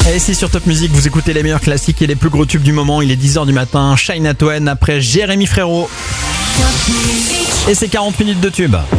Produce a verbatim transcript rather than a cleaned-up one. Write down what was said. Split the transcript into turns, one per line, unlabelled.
Et si sur Top Music vous écoutez les meilleurs classiques et les plus gros tubes du moment, il est dix heures du matin, Shania Twain après Jérémy Frérot. Et c'est quarante minutes de tubes.